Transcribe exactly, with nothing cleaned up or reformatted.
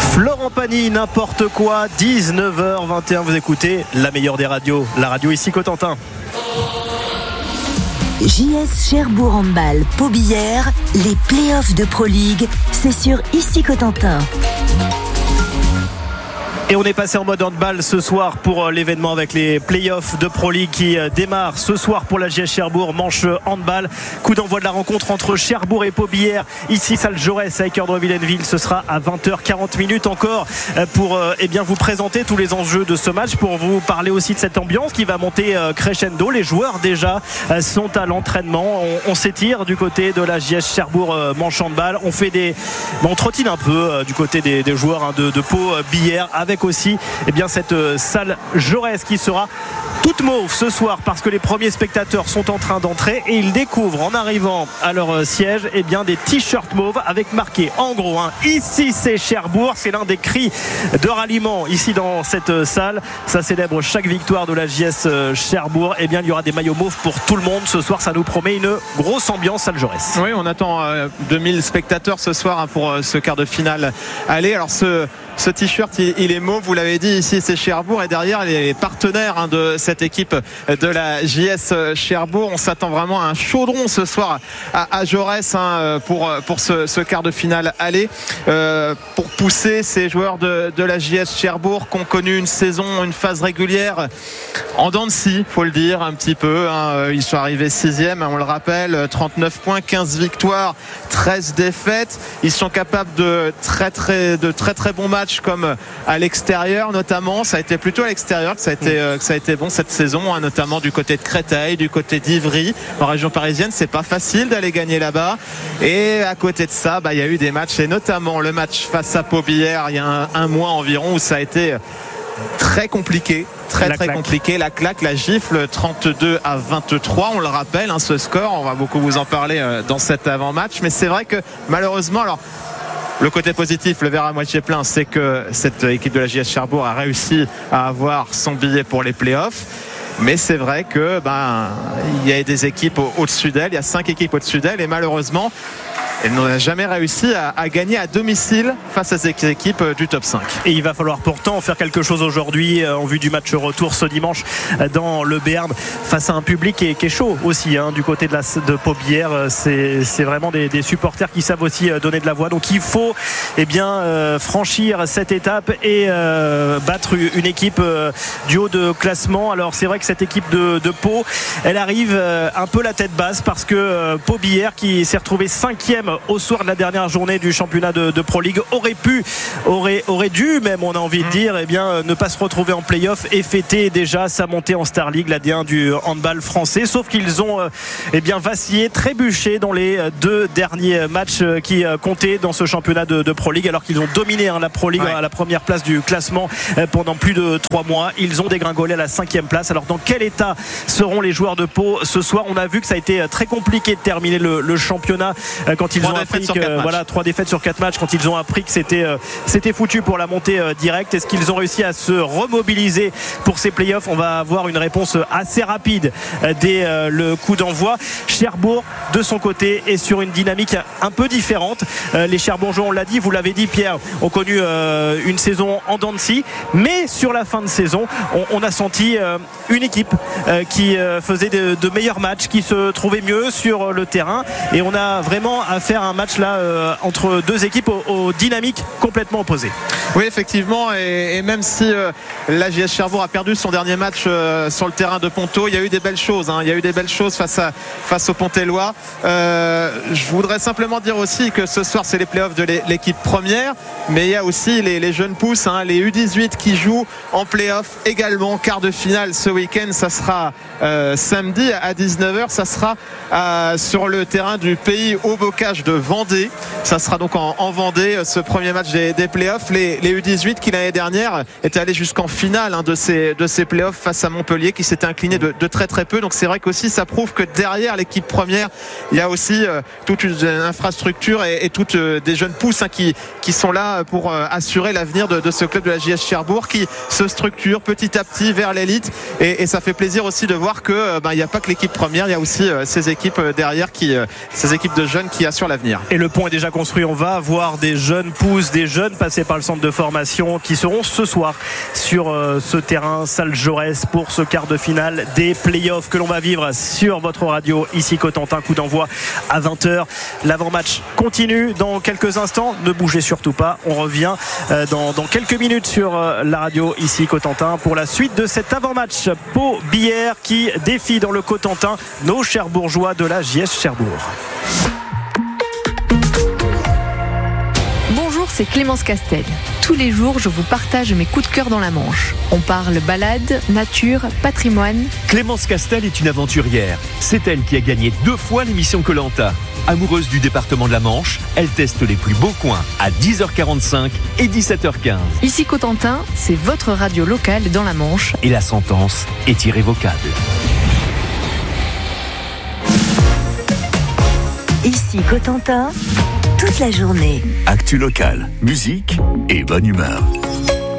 Florent Pagny, n'importe quoi, dix-neuf heures vingt et un, vous écoutez la meilleure des radios, la radio ici Cotentin. J S Cherbourg Handball Paubillère, les playoffs de Pro League, c'est sur ici Cotentin. Et on est passé en mode handball ce soir pour l'événement avec les playoffs de Pro League qui démarrent ce soir pour la J S Cherbourg, manche handball. Coup d'envoi de la rencontre entre Cherbourg et Paubillère. Ici, salle Jaurès avec Erdre-Villeneville. Ce sera à vingt heures quarante minutes encore pour eh bien, vous présenter tous les enjeux de ce match, pour vous parler aussi de cette ambiance qui va monter crescendo. Les joueurs déjà sont à l'entraînement. On, on s'étire du côté de la J S Cherbourg manche handball. On fait des, on trottine un peu du côté des, des joueurs hein, de, de Paubillère, avec aussi eh bien, cette salle Jaurès qui sera toute mauve ce soir parce que les premiers spectateurs sont en train d'entrer et ils découvrent en arrivant à leur siège eh bien, des t-shirts mauves avec marqué en gros hein, ici c'est Cherbourg. C'est l'un des cris de ralliement ici dans cette salle. Ça célèbre chaque victoire de la J S Cherbourg. Eh bien, il y aura des maillots mauves pour tout le monde ce soir. Ça nous promet une grosse ambiance salle Jaurès. Oui, on attend euh, deux mille spectateurs ce soir hein, pour euh, ce quart de finale. Allez, alors ce Ce t-shirt, il, il est mauve, vous l'avez dit, ici c'est Cherbourg, et derrière les partenaires hein, de cette équipe de la J S Cherbourg. On s'attend vraiment à un chaudron ce soir à, à Jaurès hein, pour, pour ce, ce quart de finale aller, euh, pour pousser ces joueurs de, de la J S Cherbourg qui ont connu une saison, une phase régulière en dents de scie, faut le dire un petit peu hein. Ils sont arrivés sixième, on le rappelle, trente-neuf points, quinze victoires, treize défaites. Ils sont capables de très très, de très, très bons matchs comme à l'extérieur notamment. Ça a été plutôt à l'extérieur que ça a été, euh, que ça a été bon cette saison hein, notamment du côté de Créteil, du côté d'Ivry en région parisienne. C'est pas facile d'aller gagner là-bas, et à côté de ça bah, il y a eu des matchs, et notamment le match face à Paubillère il y a un, un mois environ, où ça a été très compliqué très la très claque. compliqué, la claque, la gifle, trente-deux à vingt-trois, on le rappelle hein, ce score, on va beaucoup vous en parler euh, dans cet avant-match. Mais c'est vrai que malheureusement, alors le côté positif, le verre à moitié plein, c'est que cette équipe de la J S Cherbourg a réussi à avoir son billet pour les playoffs. Mais c'est vrai que ben, il y a des équipes au- au-dessus d'elle, il y a cinq équipes au-dessus d'elle, et malheureusement elle n'a jamais réussi à, à gagner à domicile face à ces équipes du top cinq. Et il va falloir pourtant faire quelque chose aujourd'hui en vue du match retour ce dimanche dans le Béarn, face à un public qui est, qui est chaud aussi hein, du côté de, la, de Paubillère. C'est, c'est vraiment des, des supporters qui savent aussi donner de la voix. Donc il faut eh bien, euh, franchir cette étape et euh, battre une équipe euh, du haut de classement. Alors c'est vrai que cette équipe de, de Pau, elle arrive euh, un peu la tête basse, parce que euh, Paubillère, qui s'est retrouvé cinquième au soir de la dernière journée du championnat de, de Pro League, aurait pu, aurait, aurait dû même, on a envie de dire, eh bien, ne pas se retrouver en play-off et fêter déjà sa montée en Star League, la D un du handball français. Sauf qu'ils ont eh bien, vacillé, trébuché dans les deux derniers matchs qui comptaient dans ce championnat de, de Pro League, alors qu'ils ont dominé hein, la Pro League ouais. à la première place du classement pendant plus de trois mois. Ils ont dégringolé à la cinquième place. Alors dans quel état seront les joueurs de Pau ce soir? On a vu que ça a été très compliqué de terminer le, le championnat quand ils Ils ont appris que voilà, trois défaites sur quatre matchs, quand ils ont appris que c'était, euh, c'était foutu pour la montée euh, directe. Est-ce qu'ils ont réussi à se remobiliser pour ces playoffs? On va avoir une réponse assez rapide euh, dès euh, le coup d'envoi. Cherbourg, de son côté, est sur une dynamique un peu différente. Euh, les Cherbourgeois, on l'a dit, vous l'avez dit Pierre, ont connu euh, une saison en dents de scie, mais sur la fin de saison, on, on a senti euh, une équipe euh, qui euh, faisait de, de meilleurs matchs, qui se trouvait mieux sur le terrain, et on a vraiment à faire un match là euh, entre deux équipes aux, aux dynamiques complètement opposées. Oui, effectivement, et, et même si euh, la J S Cherbourg a perdu son dernier match euh, sur le terrain de Ponto, il y a eu des belles choses, hein, il y a eu des belles choses face, à, face au Pontellois. Euh, je voudrais simplement dire aussi que ce soir c'est les playoffs de l'équipe première, mais il y a aussi les, les jeunes pousses, hein, les U dix-huit qui jouent en playoff également, quart de finale ce week-end. Ça sera euh, samedi à dix-neuf heures, ça sera euh, sur le terrain du Pays Haut Bocage de Vendée. Ça sera donc en, en Vendée, ce premier match des, des playoffs. Les, les U dix-huit qui l'année dernière étaient allés jusqu'en finale hein, de ces, de ces playoffs face à Montpellier, qui s'était incliné de, de très très peu. Donc c'est vrai qu'aussi ça prouve que derrière l'équipe première, il y a aussi euh, toute une infrastructure et, et toutes euh, des jeunes pousses hein, qui, qui sont là pour euh, assurer l'avenir de, de ce club de la J S Cherbourg, qui se structure petit à petit vers l'élite. Et, et ça fait plaisir aussi de voir que euh, ben, il n'y a pas que l'équipe première, il y a aussi euh, ces équipes euh, derrière, qui, euh, ces équipes de jeunes qui assurent sur l'avenir. Et le pont est déjà construit. On va avoir des jeunes pousses, des jeunes passés par le centre de formation qui seront ce soir sur euh, ce terrain salle Jaurès pour ce quart de finale des playoffs que l'on va vivre sur votre radio ici Cotentin. Coup d'envoi à vingt heures. L'avant-match continue dans quelques instants. Ne bougez surtout pas. On revient euh, dans, dans quelques minutes sur euh, la radio ici Cotentin pour la suite de cet avant-match Pau-Billère qui défie dans le Cotentin nos Cherbourgeois de la J S Cherbourg. Bonjour, c'est Clémence Castel. Tous les jours, je vous partage mes coups de cœur dans la Manche. On parle balade, nature, patrimoine. Clémence Castel est une aventurière. C'est elle qui a gagné deux fois l'émission Koh-Lanta. Amoureuse du département de la Manche, elle teste les plus beaux coins à dix heures quarante-cinq et dix-sept heures quinze. Ici Cotentin, c'est votre radio locale dans la Manche. Et la sentence est irrévocable. Ici Cotentin, toute la journée. Actu locale, musique et bonne humeur.